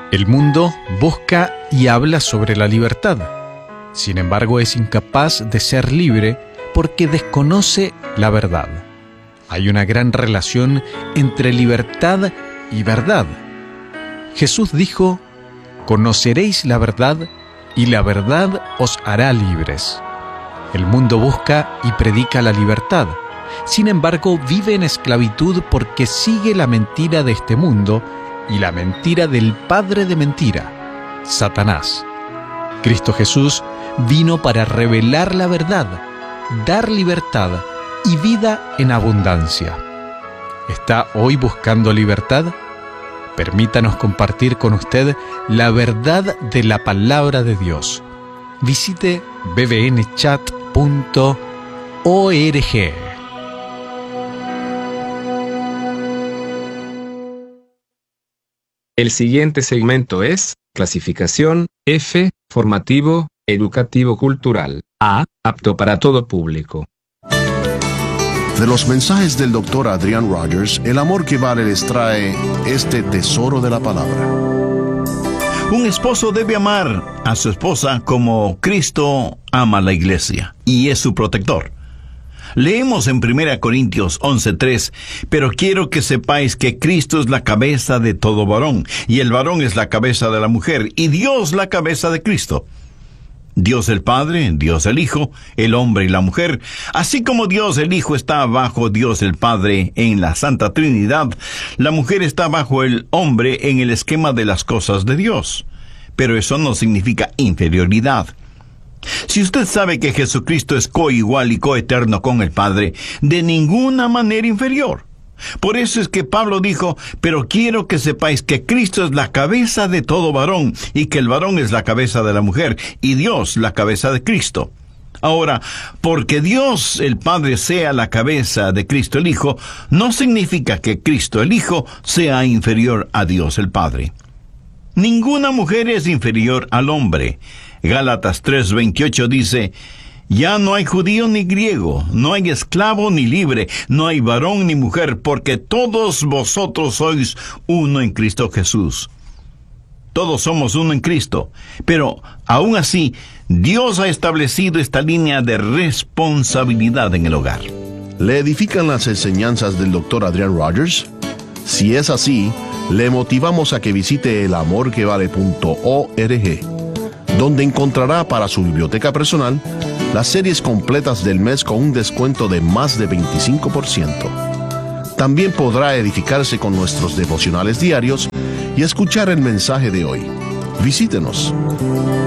El mundo busca y habla sobre la libertad. Sin embargo, es incapaz de ser libre porque desconoce la verdad. Hay una gran relación entre libertad y verdad. Jesús dijo: «Conoceréis la verdad, y la verdad os hará libres». El mundo busca y predica la libertad. Sin embargo, vive en esclavitud porque sigue la mentira de este mundo y la mentira del padre de mentira, Satanás. Cristo Jesús vino para revelar la verdad, dar libertad y vida en abundancia. ¿Está hoy buscando libertad? Permítanos compartir con usted la verdad de la palabra de Dios. Visite bbnchat.org. El siguiente segmento es clasificación F, formativo, educativo cultural. A, apto para todo público. De los mensajes del Dr. Adrian Rogers, El amor que vale les trae este tesoro de la palabra. Un esposo debe amar a su esposa como Cristo ama a la iglesia y es su protector. Leemos en 1 Corintios 11:3, pero quiero que sepáis que Cristo es la cabeza de todo varón, y el varón es la cabeza de la mujer, y Dios la cabeza de Cristo. Dios el Padre, Dios el Hijo, el hombre y la mujer, así como Dios el Hijo está bajo Dios el Padre en la Santa Trinidad, la mujer está bajo el hombre en el esquema de las cosas de Dios. Pero eso no significa inferioridad. Si usted sabe que Jesucristo es coigual y coeterno con el Padre, de ninguna manera inferior. Por eso es que Pablo dijo: pero quiero que sepáis que Cristo es la cabeza de todo varón, y que el varón es la cabeza de la mujer, y Dios la cabeza de Cristo. Ahora, porque Dios el Padre sea la cabeza de Cristo el Hijo, no significa que Cristo el Hijo sea inferior a Dios el Padre. Ninguna mujer es inferior al hombre. Gálatas 3:28 dice: ya no hay judío ni griego, no hay esclavo ni libre, no hay varón ni mujer, porque todos vosotros sois uno en Cristo Jesús. Todos somos uno en Cristo, pero aún así, Dios ha establecido esta línea de responsabilidad en el hogar. ¿Le edifican las enseñanzas del Dr. Adrian Rogers? Si es así, le motivamos a que visite elamorquevale.org, donde encontrará para su biblioteca personal las series completas del mes con un descuento de más de 25%. También podrá edificarse con nuestros devocionales diarios y escuchar el mensaje de hoy. Visítenos.